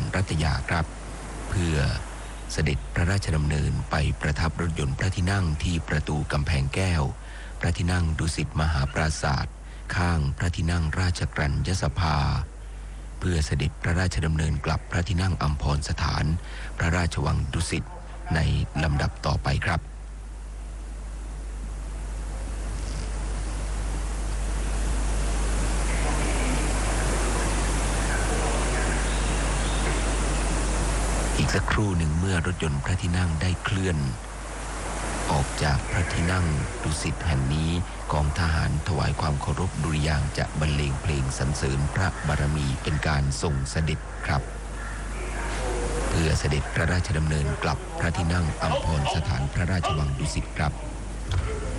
รัตยาครับเพื่อเสด็จพระราชดำเนินไปประทับรถยนต์พระที่นั่งที่ประตูกำแพงแก้วพระที่นั่งดุสิตมหาปราสาทข้างพระที่นั่งราชกรัญญสภาเพื่อเสด็จพระราชดำเนินกลับพระที่นั่งอัมพรสถานพระราชวังดุสิตในลำดับต่อไปครับอีกสักครู่หนึ่งเมื่อรถยนต์พระที่นั่งได้เคลื่อนออกจากพระที่นั่งดุสิตแห่งนี้กองทหารถวายความเคารพดุริยางค์จะบรรเลงเพลงสรรเสริญพระบารมีเป็นการส่งเสด็จครับเพื่อเสด็จพระราชดำเนินกลับพระที่นั่งอัมพรสถานพระราชวังดุสิตครับ